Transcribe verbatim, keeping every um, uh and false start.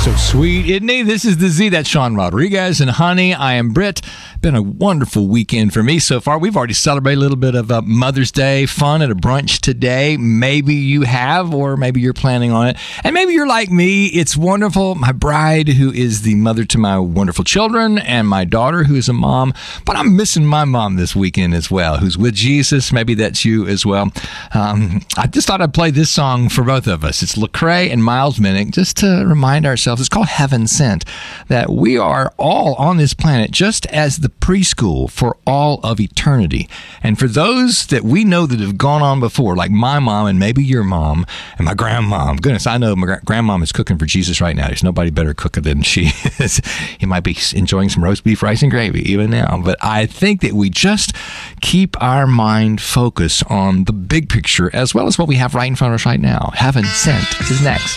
So sweet, isn't he? This is the Z. That's Sean Rodriguez. And honey, I am Britt. Been a wonderful weekend for me so far. We've already celebrated a little bit of uh, Mother's Day fun at a brunch today. Maybe you have, or maybe you're planning on it. And maybe you're like me. It's wonderful. My bride, who is the mother to my wonderful children, and my daughter, who is a mom. But I'm missing my mom this weekend as well, who's with Jesus. Maybe that's you as well. Um, I just thought I'd play this song for both of us. It's Lecrae and Miles Minnick, just to remind ourselves. It's called Heaven Sent, that we are all on this planet just as the preschool for all of eternity. And for those that we know that have gone on before, like my mom and maybe your mom and my grandmom. Goodness, I know my gra- grandmom is cooking for Jesus right now. There's nobody better cooker than she is. You might be enjoying some roast beef, rice, and gravy even now. But I think that we just keep our mind focused on the big picture as well as what we have right in front of us right now. Heaven Sent is next.